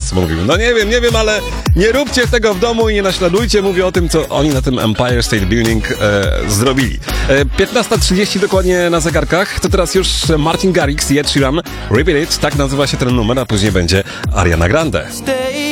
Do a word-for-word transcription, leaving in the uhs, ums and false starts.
Ross mówił. No nie wiem, nie wiem, ale nie róbcie tego w domu i nie naśladujcie. Mówię o tym, co oni na tym Empire State Building e, zrobili. E, piętnasta trzydzieści dokładnie na zegarkach. To teraz już Martin Garrix i Ed Sheeran. Repeat It, tak nazywa się ten numer, a później będzie Ariana Grande.